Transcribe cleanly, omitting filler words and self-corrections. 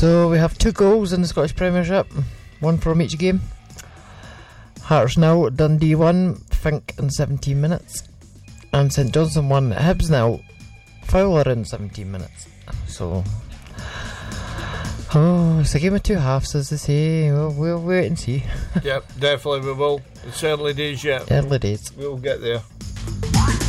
So we have 2 goals in the Scottish Premiership, 1 from each game. Hearts 0, Dundee 1, Fink in 17 minutes. And St Johnstone 1, Hibs 0, Fowler in 17 minutes. So, it's a game of 2 halves, as they say. We'll wait and see. Yep, definitely we will. It's early days yet. Early days. We'll get there.